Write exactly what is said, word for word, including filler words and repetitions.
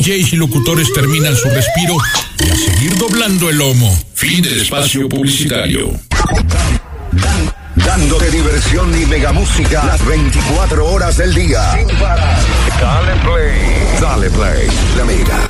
Js y locutores terminan su respiro y a seguir doblando el lomo. Fin del espacio publicitario. Dan, dándote diversión y mega música las veinticuatro horas del día. Sin parar. Dale play. Dale play. La Mega.